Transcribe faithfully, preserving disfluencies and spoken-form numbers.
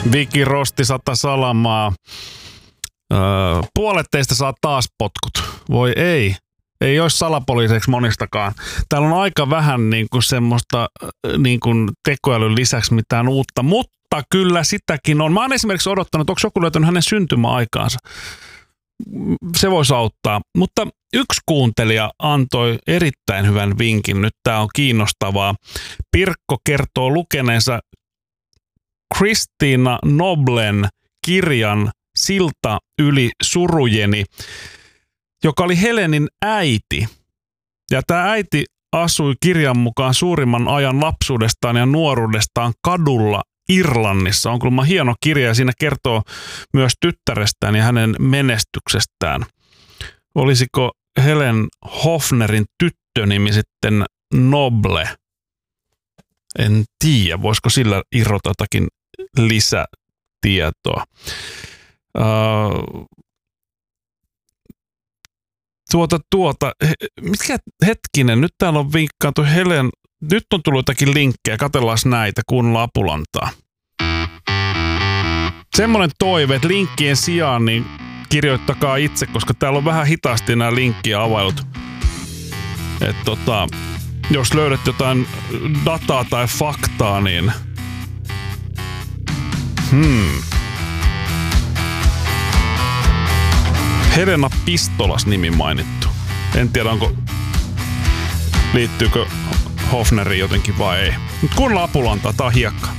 Viki Rosti sata salamaa. Öö, puolet teistä saa taas potkut. Voi ei. Ei olisi salapoliiseiksi monistakaan. Täällä on aika vähän niin kuin semmoista niin kuin tekoälyn lisäksi mitään uutta, mutta kyllä sitäkin on. Mä oon esimerkiksi odottanut, onko joku löytänyt hänen syntymäaikaansa. Se voisi auttaa. Mutta yksi kuuntelija antoi erittäin hyvän vinkin. Nyt tää on kiinnostavaa. Pirkko kertoo lukeneensa Kristiina Noblen kirjan Silta yli surujeni, joka oli Helenin äiti. Ja tämä äiti asui kirjan mukaan suurimman ajan lapsuudestaan ja nuoruudestaan kadulla Irlannissa. On kuulemma hieno kirja ja siinä kertoo myös tyttärestään ja hänen menestyksestään. Olisiko Helen Hofnerin tyttönimi sitten Noble? En tiedä, voisiko sillä irrota jotakin lisätietoa. Uh, tuota, tuota, mitkä hetkinen, nyt täällä on vinkkaantu Helen, nyt on tullut jotakin linkkejä, katsellaan näitä, kuunnellaan Apulantaa. Semmoinen toive, että linkkien sijaan niin kirjoittakaa itse, koska täällä on vähän hitaasti nämä linkkiä availut. Että tota, jos löydät jotain dataa tai faktaa, niin hmm. Helena Pistolas nimi mainittu. En tiedä, onko liittyykö Hofneriin jotenkin vai ei. Nyt kuunnellaan Apulantaa, tää on hiekka.